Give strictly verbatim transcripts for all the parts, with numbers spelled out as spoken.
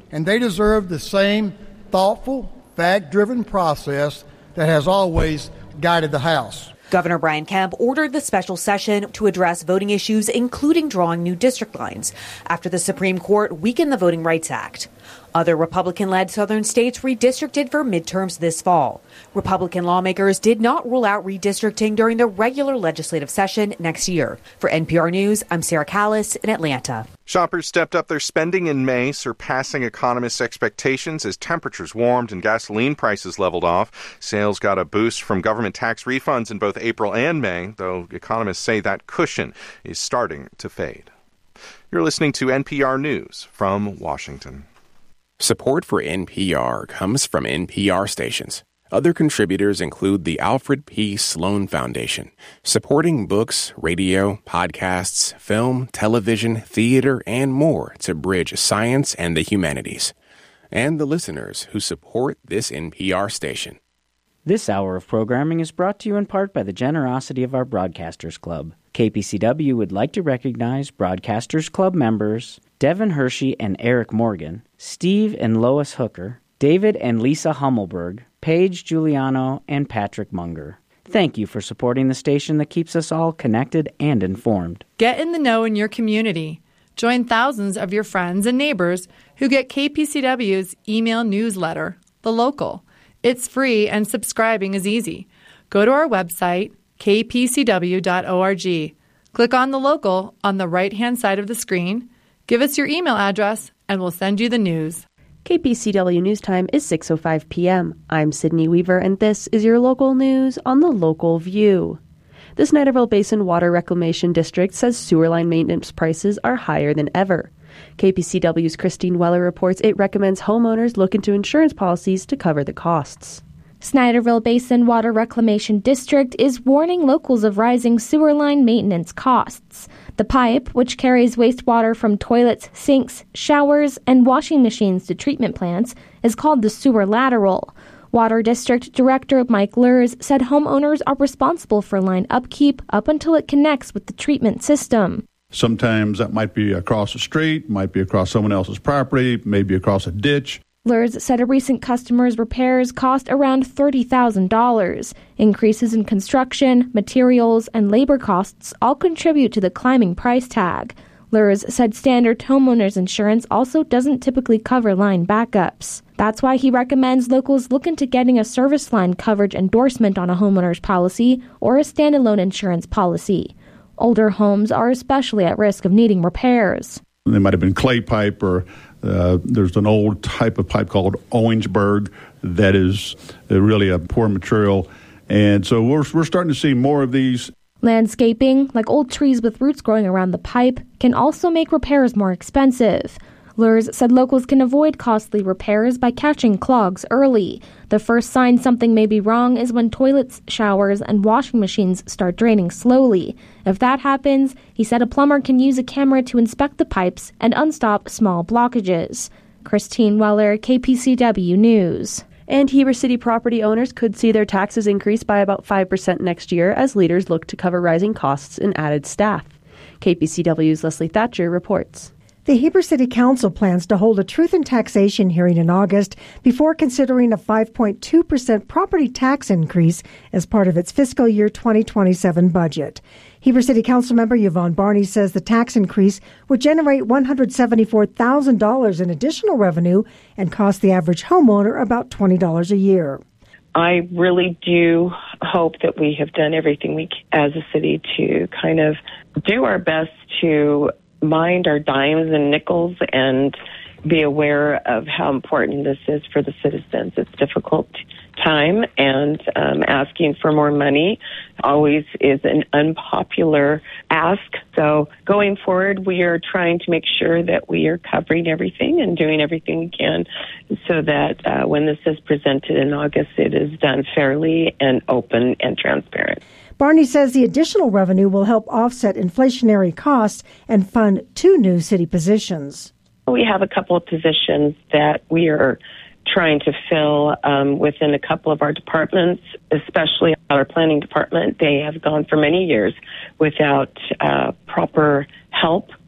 and they deserve the same thoughtful, fact-driven process that has always guided the House. Governor Brian Kemp ordered the special session to address voting issues, including drawing new district lines, after the Supreme Court weakened the Voting Rights Act. Other Republican-led southern states redistricted for midterms this fall. Republican lawmakers did not rule out redistricting during the regular legislative session next year. For N P R News, I'm Sarah Callis in Atlanta. Shoppers stepped up their spending in May, surpassing economists' expectations as temperatures warmed and gasoline prices leveled off. Sales got a boost from government tax refunds in both April and May, though economists say that cushion is starting to fade. You're listening to N P R News from Washington. Support for N P R comes from N P R stations. Other contributors include the Alfred P. Sloan Foundation, supporting books, radio, podcasts, film, television, theater, and more to bridge science and the humanities. And the listeners who support this N P R station. This hour of programming is brought to you in part by the generosity of our Broadcasters Club. K P C W would like to recognize Broadcasters Club members Devin Hershey and Eric Morgan, Steve and Lois Hooker, David and Lisa Hummelberg, Paige Giuliano, and Patrick Munger. Thank you for supporting the station that keeps us all connected and informed. Get in the know in your community. Join thousands of your friends and neighbors who get K P C W's email newsletter, The Local. It's free and subscribing is easy. Go to our website, k p c w dot org. Click on The Local on the right-hand side of the screen. Give us your email address, and we'll send you the news. K P C W News Time is six oh five p.m. I'm Sydney Weaver, and this is your local news on The Local View. The Snyderville Basin Water Reclamation District says sewer line maintenance prices are higher than ever. K P C W's Christine Weller reports it recommends homeowners look into insurance policies to cover the costs. Snyderville Basin Water Reclamation District is warning locals of rising sewer line maintenance costs. The pipe, which carries wastewater from toilets, sinks, showers, and washing machines to treatment plants, is called the sewer lateral. Water District Director Mike Lurs said homeowners are responsible for line upkeep up until it connects with the treatment system. Sometimes that might be across the street, might be across someone else's property, maybe across a ditch. Lurs said a recent customer's repairs cost around thirty thousand dollars. Increases in construction, materials, and labor costs all contribute to the climbing price tag. Lurs said standard homeowners insurance also doesn't typically cover line backups. That's why he recommends locals look into getting a service line coverage endorsement on a homeowner's policy or a standalone insurance policy. Older homes are especially at risk of needing repairs. They might have been clay pipe, or uh, there's an old type of pipe called Orangeburg that is uh, really a poor material. And so we're, we're starting to see more of these. Landscaping, like old trees with roots growing around the pipe, can also make repairs more expensive. Lurs said locals can avoid costly repairs by catching clogs early. The first sign something may be wrong is when toilets, showers, and washing machines start draining slowly. If that happens, he said a plumber can use a camera to inspect the pipes and unstop small blockages. Christine Weller, K P C W News. And Heber City property owners could see their taxes increase by about five percent next year as leaders look to cover rising costs and added staff. K P C W's Leslie Thatcher reports. The Heber City Council plans to hold a Truth in Taxation hearing in August before considering a five point two percent property tax increase as part of its fiscal year twenty twenty-seven budget. Heber City Council member Yvonne Barney says the tax increase would generate one hundred seventy-four thousand dollars in additional revenue and cost the average homeowner about twenty dollars a year. I really do hope that we have done everything we can as a city to kind of do our best to mind our dimes and nickels and be aware of how important this is for the citizens. It's a difficult time, and um, asking for more money always is an unpopular ask. So going forward, we are trying to make sure that we are covering everything and doing everything we can so that uh, when this is presented in August, it is done fairly and open and transparent. Barney says the additional revenue will help offset inflationary costs and fund two new city positions. We have a couple of positions that we are trying to fill um, within a couple of our departments, especially our planning department. They have gone for many years without uh, proper help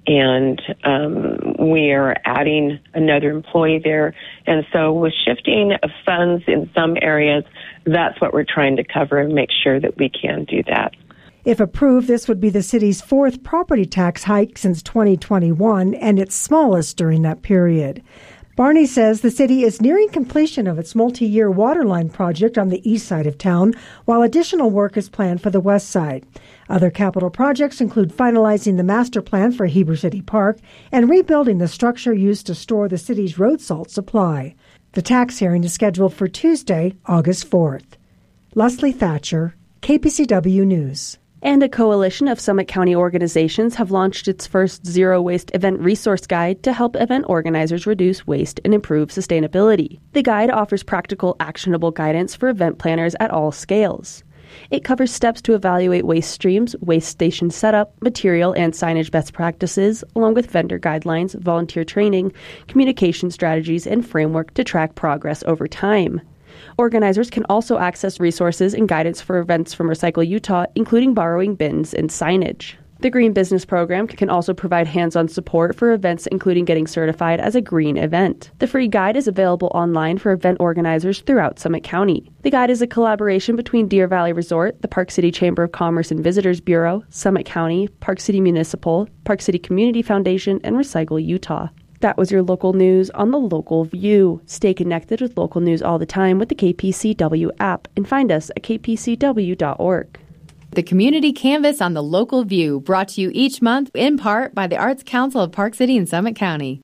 and um, we are adding another employee there. And so with shifting of funds in some areas, that's what we're trying to cover and make sure that we can do that. If approved, this would be the city's fourth property tax hike since twenty twenty-one and its smallest during that period. Barney says the city is nearing completion of its multi-year waterline project on the east side of town, while additional work is planned for the west side. Other capital projects include finalizing the master plan for Heber City Park and rebuilding the structure used to store the city's road salt supply. The tax hearing is scheduled for Tuesday, August fourth. Leslie Thatcher, K P C W News. And a coalition of Summit County organizations have launched its first Zero Waste Event Resource Guide to help event organizers reduce waste and improve sustainability. The guide offers practical, actionable guidance for event planners at all scales. It covers steps to evaluate waste streams, waste station setup, material and signage best practices, along with vendor guidelines, volunteer training, communication strategies, and framework to track progress over time. Organizers can also access resources and guidance for events from Recycle Utah, including borrowing bins and signage. The Green Business Program can also provide hands-on support for events, including getting certified as a green event. The free guide is available online for event organizers throughout Summit County. The guide is a collaboration between Deer Valley Resort, the Park City Chamber of Commerce and Visitors Bureau, Summit County, Park City Municipal, Park City Community Foundation, and Recycle Utah. That was your local news on the Local View. Stay connected with local news all the time with the K P C W app and find us at k p c w dot org. The Community Canvas on the Local View, brought to you each month in part by the Arts Council of Park City and Summit County.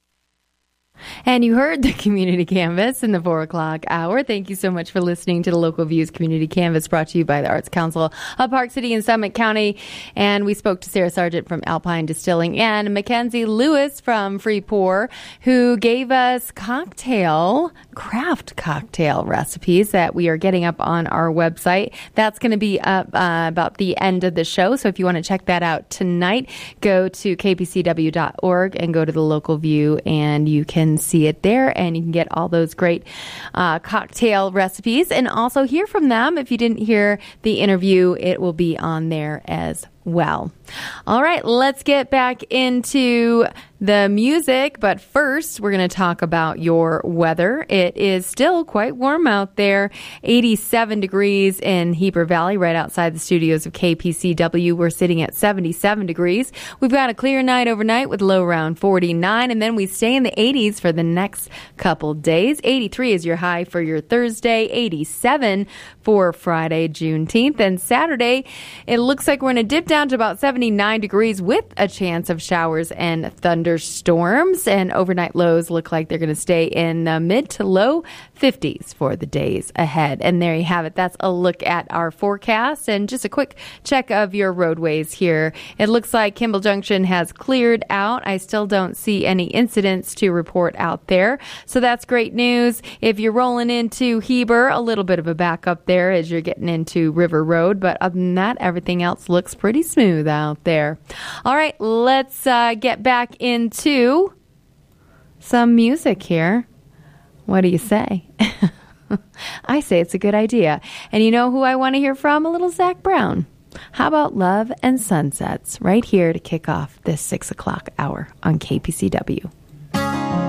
And you heard the Community Canvas in the four o'clock hour. Thank you so much for listening to the Local Views Community Canvas, brought to you by the Arts Council of Park City and Summit County. And we spoke to Sarah Sargent from Alpine Distilling and Mackenzie Lewis from Free Pour, who gave us cocktail, craft cocktail recipes that we are getting up on our website. That's going to be up uh, about the end of the show. So if you want to check that out tonight, go to k p c w dot org and go to the Local View, and you can see it there, and you can get all those great uh, cocktail recipes and also hear from them. If you didn't hear the interview, it will be on there as well. All right, let's get back into the music, but first we're going to talk about your weather. It is still quite warm out there, eighty-seven degrees in Heber Valley, right outside the studios of K P C W. We're sitting at seventy-seven degrees. We've got a clear night overnight with low around forty-nine, and then we stay in the eighties for the next couple days. eighty-three is your high for your Thursday, eighty-seven for Friday, Juneteenth, and Saturday it looks like we're going to dip down to about seventy-nine degrees with a chance of showers and thunderstorms, and overnight lows look like they're going to stay in the mid to low fifties for the days ahead. And there you have it. That's a look at our forecast and just a quick check of your roadways here. It looks like Kimball Junction has cleared out. I still don't see any incidents to report out there, so that's great news. If you're rolling into Heber, a little bit of a backup there as you're getting into River Road, but other than that, everything else looks pretty smooth out there. All right, let's uh, get back into some music here. What do you say? I say it's a good idea. And you know who I want to hear from? A little Zach Brown. How about Love and Sunsets right here to kick off this six o'clock hour on K P C W.